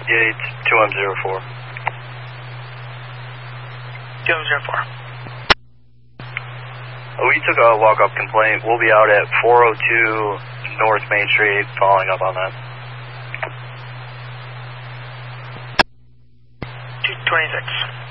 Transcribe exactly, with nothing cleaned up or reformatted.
Yates, two M zero four. two M zero four. We took a walk-up complaint. We'll be out at four oh two North Main Street following up on that. two twenty-six.